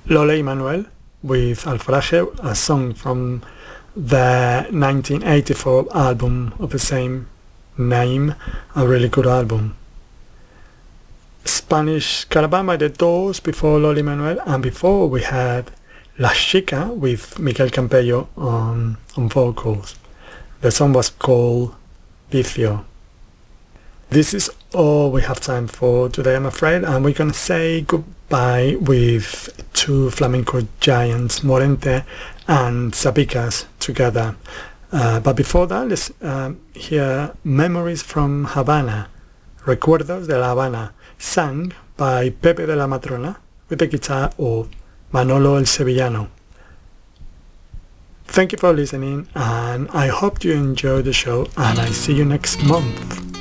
Lola Emanuel with Alfaraje, a song from the 1984 album of the same name, a really good album. Spanish Caravan by The Doors before Lola Emanuel, and before we had La Chica with Miguel Campello on vocals. The song was called Vicio. This is all we have time for today, I'm afraid, and we're gonna say goodbye with two flamenco giants, Morente and Sabicas, together. But before that, let's hear Memories from Havana, Recuerdos de La Habana, sung by Pepe de la Matrona with the guitar of Manolo el Sevillano. Thank you for listening, and I hope you enjoy the show, and I see you next month.